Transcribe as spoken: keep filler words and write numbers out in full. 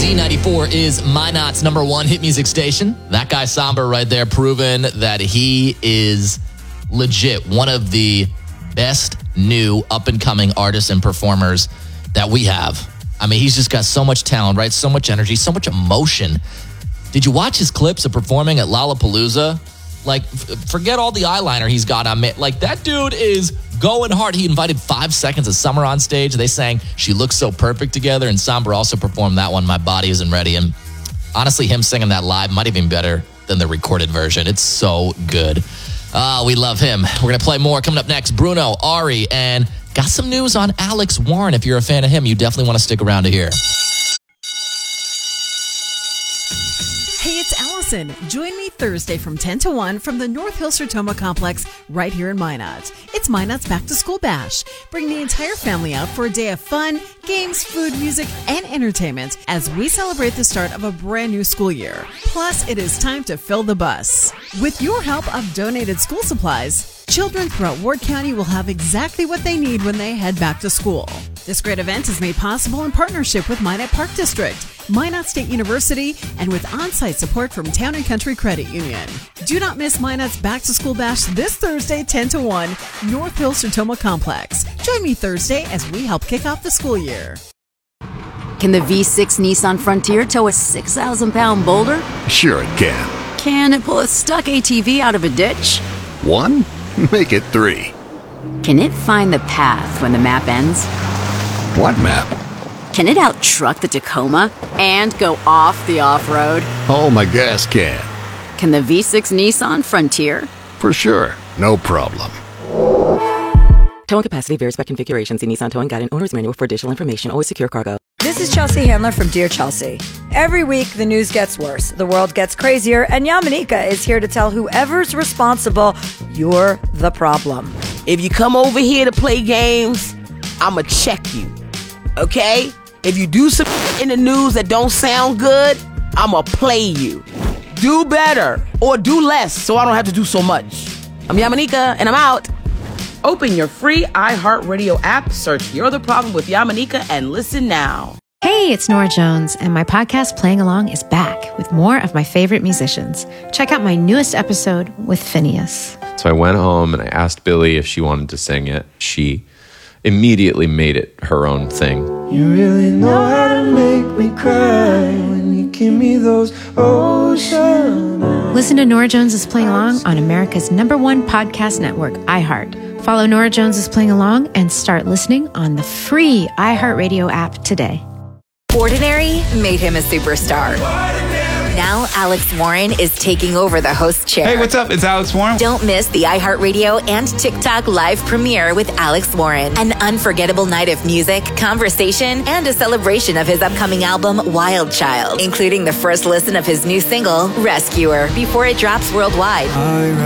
Z ninety-four is Minot's number one hit music station. That guy Somber right there, proven that he is legit one of the best new up-and-coming artists and performers that we have. I mean, he's just got so much talent, right? So much energy, so much emotion. Did you watch his clips of performing at Lollapalooza? Like, f- forget all the eyeliner he's got on. Like, that dude is going hard. He invited Five Seconds of Summer on stage. They sang She Looks So Perfect together, and Somber also performed that one, My Body Isn't Ready. And honestly, him singing that live might even be better than the recorded version. It's so good. Ah, uh, we love him. We're going to play more. Coming up next, Bruno, Ari, and got some news on Alex Warren. If you're a fan of him, you definitely want to stick around to hear. Hey, it's Allison. Join me Thursday from ten to one from the North Hill Sertoma Complex right here in Minot. It's Minot's Back to School Bash. Bring the entire family out for a day of fun, games, food, music, and entertainment as we celebrate the start of a brand new school year. Plus, it is time to fill the bus. With your help of donated school supplies, children throughout Ward County will have exactly what they need when they head back to school. This great event is made possible in partnership with Minot Park District, Minot State University, and with on-site support from Town and Country Credit Union. Do not miss Minot's Back to School Bash this Thursday, ten to one, North Hill Sertoma Complex. Join me Thursday as we help kick off the school year. Can the V six Nissan Frontier tow a six thousand pound boulder? Sure it can. Can it pull a stuck A T V out of a ditch? One? Make it three. Can it find the path when the map ends? What map? Can it out-truck the Tacoma and go off the off-road? Oh, my gas can. Can the V six Nissan Frontier? For sure. No problem. Towing capacity varies by configuration. See Nissan Towing Guide and Owner's Manual for additional information. Always secure cargo. This is Chelsea Handler from Dear Chelsea. Every week, the news gets worse, the world gets crazier, and Yamanika is here to tell whoever's responsible, you're the problem. If you come over here to play games, I'ma check you, okay? If you do some in the news that don't sound good, I'ma play you. Do better, or do less, so I don't have to do so much. I'm Yamanika, and I'm out. Open your free iHeartRadio app, search You're the Problem with Yamanika, and listen now. Hey, it's Nora Jones, and my podcast Playing Along is back with more of my favorite musicians. Check out my newest episode with Phineas. So I went home and I asked Billy if she wanted to sing it. She immediately made it her own thing. You really know how to make me cry when you give me those ocean eyes. Listen to Nora Jones is Playing Along on America's number one podcast network, iHeart. Follow Nora Jones is Playing Along and start listening on the free iHeartRadio app today. Ordinary made him a superstar. Now Alex Warren is taking over the host chair. Hey, what's up? It's Alex Warren. Don't miss the iHeartRadio and TikTok live premiere with Alex Warren. An unforgettable night of music, conversation, and a celebration of his upcoming album, Wild Child, including the first listen of his new single, Rescuer, before it drops worldwide.